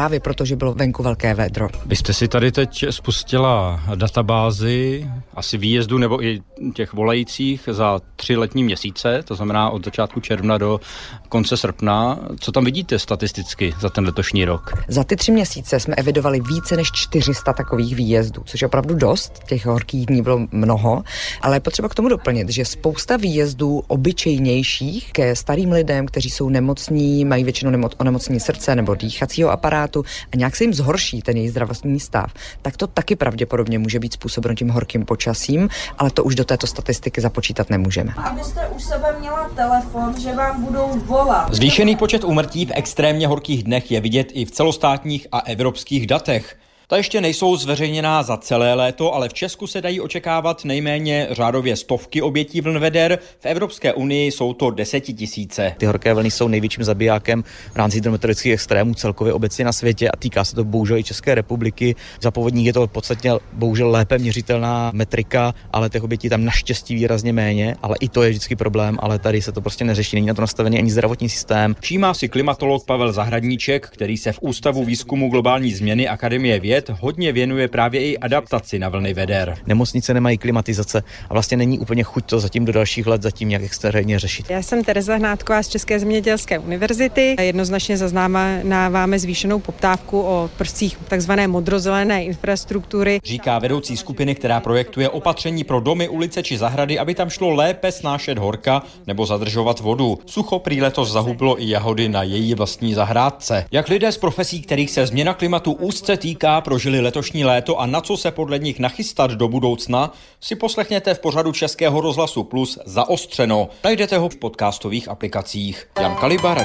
právě proto, že bylo venku velké vedro. Vy jste si tady teď spustila databázi asi výjezdu nebo i těch volajících za 3 letní měsíce, to znamená od začátku června do konce srpna. Co tam vidíte statisticky za ten letošní rok? Za ty 3 měsíce jsme evidovali více než 400 takových výjezdů, což je opravdu dost, těch horkých dní bylo mnoho, ale je potřeba k tomu doplnit, že spousta výjezdů obyčejnějších ke starým lidem, kteří jsou nemocní, mají většinou onemocnění srdce nebo dýchacího aparátu a nějak se jim zhorší ten jejich zdravotní stav, tak to taky pravděpodobně může být způsobeno tím horkým počasím, ale to už do této statistiky započítat nemůžeme. Abyste u sebe měla telefon, že vám budou volat. Zvýšený počet úmrtí v extrémně horkých dnech je vidět i v celostátních a evropských datech. Ta ještě nejsou zveřejněná za celé léto, ale v Česku se dají očekávat nejméně řádově stovky obětí vln veder. V Evropské unii jsou to 10 000. Ty horké vlny jsou největším zabijákem v rámci hydrometeorologických extrémů celkově obecně na světě a týká se to bohužel i České republiky. Za povodní je to podstatně bohužel lépe měřitelná metrika, ale těch obětí tam naštěstí výrazně méně, ale i to je vždycky problém, ale tady se to prostě neřeší, není na to nastavený ani zdravotní systém. Všímá si klimatolog Pavel Zahradníček, který se v Ústavu výzkumu globální změny Akademie věd hodně věnuje právě i adaptaci na vlny veder. Nemocnice nemají klimatizace a vlastně není úplně chuť to zatím do dalších let zatím nějak extrémně řešit. Já jsem Tereza Hnátková z České zemědělské univerzity. Jednoznačně zaznamenáváme zvýšenou poptávku o prvcích takzvané modrozelené infrastruktury. Říká vedoucí skupiny, která projektuje opatření pro domy, ulice či zahrady, aby tam šlo lépe snášet horka nebo zadržovat vodu. Sucho prý letos zahubilo i jahody na její vlastní zahrádce. Jak lidé z profesí, kterých se změna klimatu úzce týká, prožili letošní léto a na co se podle nich nachystat do budoucna, si poslechněte v pořadu Českého rozhlasu Plus Zaostřeno. Najdete ho v podcastových aplikacích. Jan Kaliba,